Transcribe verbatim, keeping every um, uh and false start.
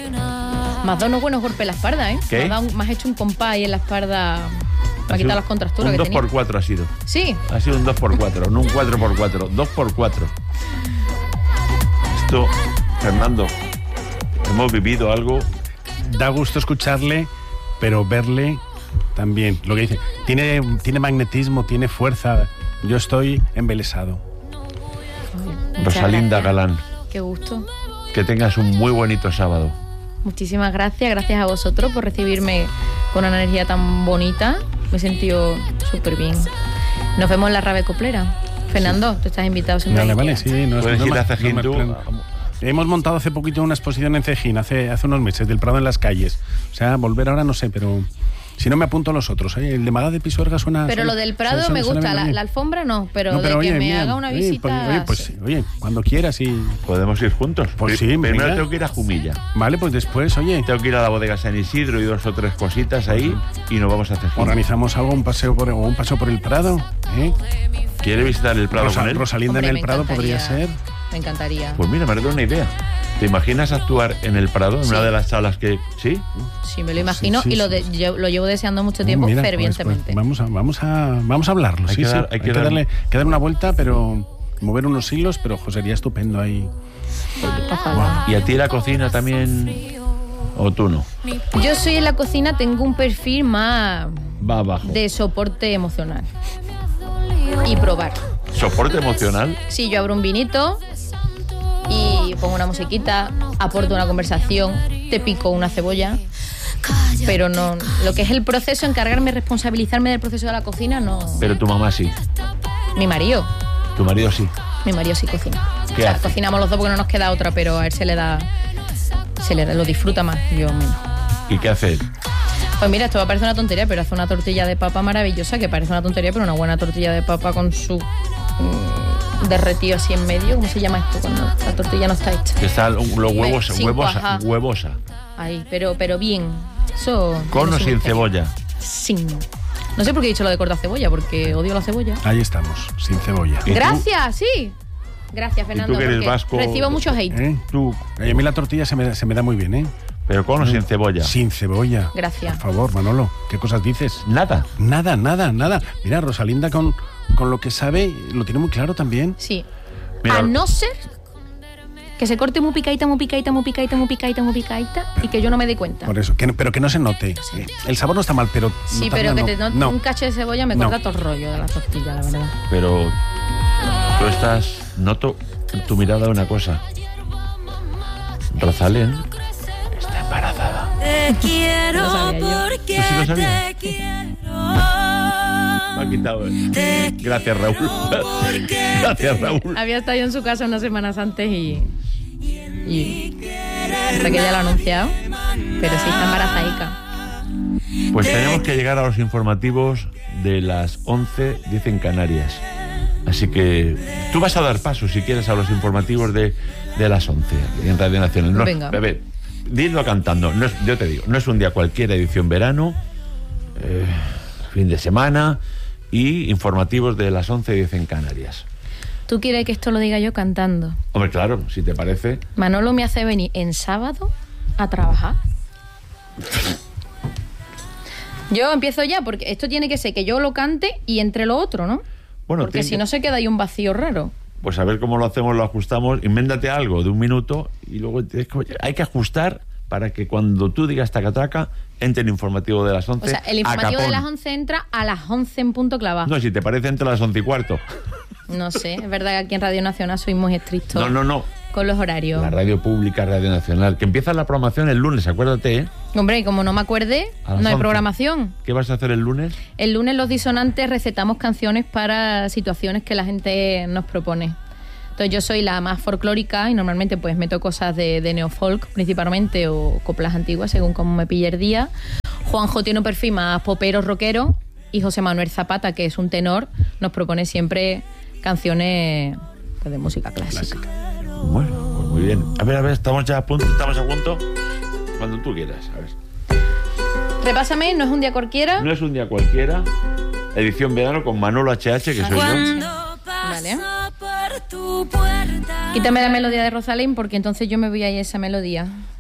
Me has dado unos buenos golpes en la espalda, ¿eh? ¿Qué? Me has, dado, me has hecho un compás ahí en la espalda. Me ha quitado las contracturas que tenía. Un dos por cuatro ha sido. Sí. Ha sido un dos por cuatro, no un cuatro por cuatro. dos por cuatro. Esto, Fernando, hemos vivido algo. Da gusto escucharle, pero verle también. Lo que dice, tiene, tiene magnetismo, tiene fuerza. Yo estoy embelesado. Muchas Rosalinda gracias. Galán, Qué gusto. que tengas un muy bonito sábado. Muchísimas gracias. Gracias a vosotros por recibirme con una energía tan bonita. Me he sentido súper bien. Nos vemos en la Rave Coplera. Fernando, sí. Tú estás invitado siempre. Vale, vale, sí. No, Puedes no, ir no, a Cejín no, tú. no, hemos montado hace poquito una exposición en Cejín, hace, hace unos meses, del Prado en las calles. O sea, volver ahora no sé, pero... Si no me apunto a los otros, ¿eh? El de Magá de Pisuerga suena... Pero suena, lo del Prado suena, me suena gusta, bien, la, la alfombra no, pero, no, pero de oye, que me mira, haga una oye, visita... Oye, pues, sí. oye, cuando quieras y... Podemos ir juntos. Pues sí, Primero venga. tengo que ir a Jumilla. Vale, pues después, oye... Tengo que ir a la bodega San Isidro y dos o tres cositas ahí y nos vamos a hacer. Organizamos algo, un paseo por, o un paseo por el Prado, ¿eh? ¿Quiere visitar el Prado Rosa, con él? Rosalinda Hombre, en el Prado podría ser... Me encantaría. Pues mira, me ha dado una idea. ¿Te imaginas actuar en el Prado, en Sí. una de las salas que... ¿Sí? Sí, me lo imagino Sí, sí, y lo, de, sí. yo, lo llevo deseando mucho tiempo, Mira, pues, fervientemente. pues, vamos, a, vamos, a, vamos a hablarlo, Hay sí, que sí. dar- hay hay que que, dar- darle, que dar una vuelta, pero mover unos hilos, pero jo, sería estupendo ahí. Ojalá. ¿Y a ti la cocina también? ¿O tú no? Yo soy en la cocina, tengo un perfil más Va abajo. de soporte emocional. Y probar. ¿Soporte emocional? Sí, yo abro un vinito y pongo una musiquita, aporto una conversación, te pico una cebolla, pero no, lo que es el proceso, encargarme, responsabilizarme del proceso de la cocina, no. Pero tu mamá sí. Mi marido, Tu marido sí. mi marido sí cocina. ¿Qué O sea, hace? cocinamos los dos porque no nos queda otra, pero a él se le da, se le da, lo disfruta más, yo menos. ¿Y qué hace él? Pues mira, esto va a parecer una tontería, pero hace una tortilla de papa maravillosa, que parece una tontería, pero una buena tortilla de papa con su mm, derretido así en medio. ¿Cómo se llama esto cuando la tortilla no está hecha? Que está los huevos, Sin huevosa, cuajar. huevosa. Ahí, pero, pero bien. Eso. ¿Con o eso sin me cebolla? Sin. No sé por qué he dicho lo de cortar cebolla, porque odio la cebolla. Ahí estamos, sin cebolla. ¿Y tú? Gracias, sí. Gracias, Fernando. tú que eres porque vasco? Recibo mucho hate. ¿Eh? Tú, Oye, a mí la tortilla se me, se me da muy bien, ¿eh? pero con o sin cebolla. Sin cebolla. Gracias. Por favor, Manolo, ¿qué cosas dices? Nada. Nada, nada, nada. Mira, Rosalinda con, con lo que sabe lo tiene muy claro también. Sí. Mira, A no ser que se corte muy picadita, muy picadita, muy picadita, muy picadita, muy picadita y que yo no me dé cuenta. Por eso, que, no- pero que no se note. El sabor no está mal, pero... Sí, notarla pero que no. te note No. un cacho de cebolla me No. corta todo el rollo de la tortilla, la verdad. pero tú estás... Noto en tu mirada una cosa. Rosalén está embarazada. Te quiero Lo sabía yo. porque ¿Tú sí lo sabías? te quiero. Me ha quitado. eh. Gracias, Raúl. Gracias, Raúl. Había estado yo en su casa unas semanas antes y... y hasta que ya lo ha anunciado. Pero sí está embarazadica. Pues tenemos que llegar a los informativos de las once, diez en Canarias. Así que tú vas a dar paso, si quieres, a los informativos de, de las once en Radio Nacional. No, Venga. A ver, dilo cantando. No es, yo te digo, no es un día cualquiera, edición verano, eh, fin de semana y informativos de las once, diez en Canarias. ¿Tú quieres que esto lo diga yo cantando? Hombre, claro, si te parece. Manolo me hace venir en sábado a trabajar. Yo empiezo ya, porque esto tiene que ser que yo lo cante y entre lo otro, ¿no? Bueno, Porque tiene si que- no se queda ahí un vacío raro. Pues a ver cómo lo hacemos, lo ajustamos. Invéntate algo de un minuto y luego tienes que- hay que ajustar para que cuando tú digas taca-taca, entre el informativo de las once. O sea, el a informativo de capón. las once entra a las once en punto clavado. No, si te parece, entre las once y cuarto. No sé, es verdad que aquí en Radio Nacional soy muy estricto No, no, no. con los horarios. La radio pública, Radio Nacional. Que empieza la programación el lunes, acuérdate, ¿eh? Hombre, y como no me acuerde, A las no hay once. programación. ¿Qué vas a hacer el lunes? El lunes los disonantes recetamos canciones para situaciones que la gente nos propone. Entonces yo soy la más folclórica y normalmente pues meto cosas de, de neofolk principalmente o coplas antiguas según como me pille el día. Juanjo tiene un perfil más popero, rockero y José Manuel Zapata, que es un tenor, nos propone siempre canciones pues, de música clásica. Bueno, pues muy bien. A ver, a ver, estamos ya a punto, estamos a punto. Cuando tú quieras, a ver. Repásame, no es un día cualquiera. No es un día cualquiera. Edición verano con Manolo H H, que soy yo. Cuando Vale. paso por tu puerta. Quítame la melodía de Rosalén porque entonces yo me voy a ir a esa melodía.